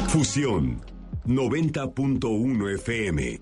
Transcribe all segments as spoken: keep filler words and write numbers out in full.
Fusión noventa punto uno F M.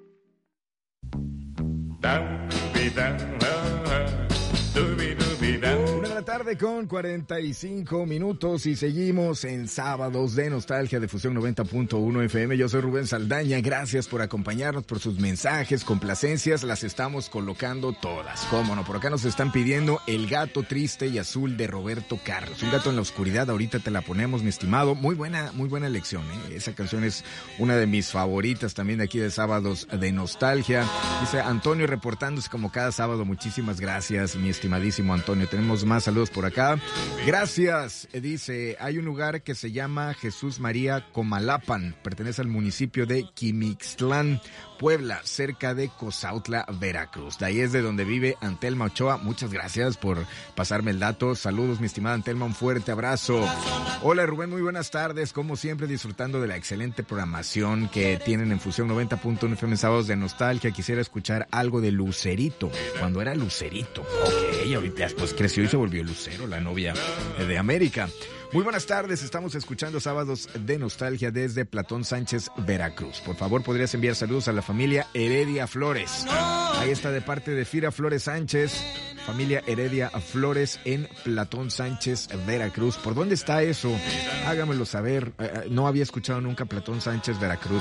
Una de la tarde con cuarenta y cinco minutos y seguimos en Sábados de Nostalgia de Fusión noventa punto uno F M. Yo soy Rubén Saldaña, gracias por acompañarnos, por sus mensajes, complacencias, las estamos colocando todas. Cómo no, por acá nos están pidiendo El gato triste y azul de Roberto Carlos. Un gato en la oscuridad, ahorita te la ponemos, mi estimado. Muy buena, muy buena elección, ¿eh? Esa canción es una de mis favoritas también de aquí de Sábados de Nostalgia. Dice Antonio reportándose como cada sábado, muchísimas gracias, mi estimadísimo Antonio. Tenemos más saludos por acá. Gracias. Dice, hay un lugar que se llama Jesús María Comalapan. Pertenece al municipio de Quimixtlán, Puebla, cerca de Cozautla, Veracruz. De ahí es de donde vive Antelma Ochoa. Muchas gracias por pasarme el dato. Saludos, mi estimada Antelma. Un fuerte abrazo. Hola, Rubén. Muy buenas tardes. Como siempre, disfrutando de la excelente programación que tienen en Fusión noventa punto uno F M Sábados de Nostalgia. Quisiera escuchar algo de Lucerito, cuando era Lucerito. Ok, ahorita después creció y se volvió Lucero, la novia de América. Muy buenas tardes, estamos escuchando Sábados de Nostalgia desde Platón Sánchez, Veracruz. Por favor, podrías enviar saludos a la familia Heredia Flores. Ahí está de parte de Fira Flores Sánchez, familia Heredia Flores en Platón Sánchez, Veracruz. ¿Por dónde está eso? Hágamelo saber. No había escuchado nunca Platón Sánchez, Veracruz.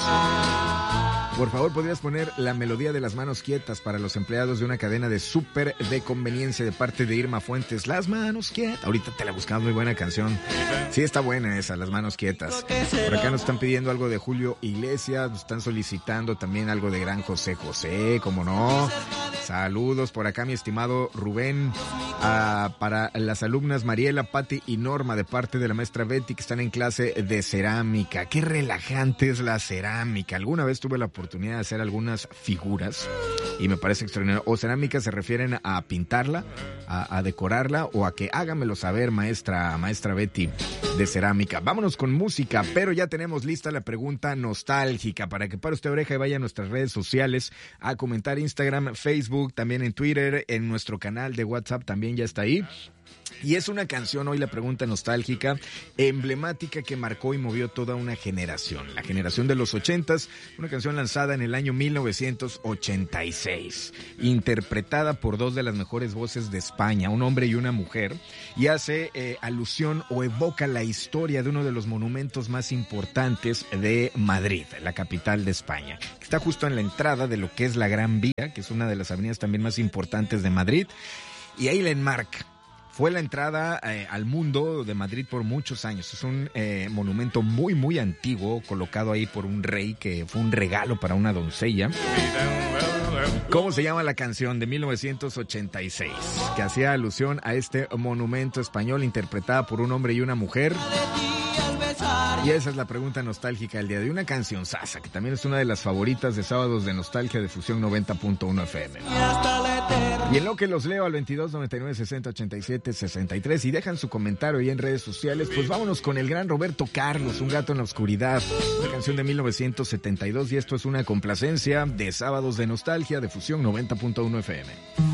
Por favor, podrías poner la melodía de Las Manos Quietas para los empleados de una cadena de súper de conveniencia de parte de Irma Fuentes. Las Manos Quietas. Ahorita te la buscamos, muy buena canción. Sí, está buena esa, Las Manos Quietas. Por acá nos están pidiendo algo de Julio Iglesias, nos están solicitando también algo de Gran José José, ¿cómo no? Saludos por acá, mi estimado Rubén, uh, para las alumnas Mariela, Patti y Norma de parte de la maestra Betty que están en clase de cerámica. Qué relajante es la cerámica. Alguna vez tuve la oportunidad de hacer algunas figuras y me parece extraordinario. O cerámica se refieren a pintarla, a, a decorarla o a que hágamelo saber, maestra, maestra Betty de cerámica. Vámonos con música, pero ya tenemos lista la pregunta nostálgica para que pare usted oreja y vaya a nuestras redes sociales a comentar. Instagram, Facebook, también en Twitter, en nuestro canal de WhatsApp también ya está ahí. Y es una canción, hoy la pregunta nostálgica, emblemática que marcó y movió toda una generación. La generación de los ochentas, una canción lanzada en el año mil novecientos ochenta y seis, interpretada por dos de las mejores voces de España, un hombre y una mujer, y hace eh, alusión o evoca la historia de uno de los monumentos más importantes de Madrid, la capital de España. Está justo en la entrada de lo que es la Gran Vía, que es una de las avenidas también más importantes de Madrid, y ahí la enmarca. Fue la entrada eh, al mundo de Madrid por muchos años. Es un eh, monumento muy, muy antiguo, colocado ahí por un rey que fue un regalo para una doncella. ¿Cómo se llama la canción de mil novecientos ochenta y seis? Que hacía alusión a este monumento español interpretada por un hombre y una mujer. Y esa es la pregunta nostálgica del día de una canción sasa, que también es una de las favoritas de Sábados de Nostalgia de Fusión noventa punto uno F M. Y en lo que los leo al veintidós noventa y nueve sesenta ochenta y siete sesenta y tres y dejan su comentario ahí en redes sociales, pues vámonos con el gran Roberto Carlos, Un gato en la oscuridad, una canción de mil novecientos setenta y dos, y esto es una complacencia de Sábados de Nostalgia de Fusión noventa punto uno F M.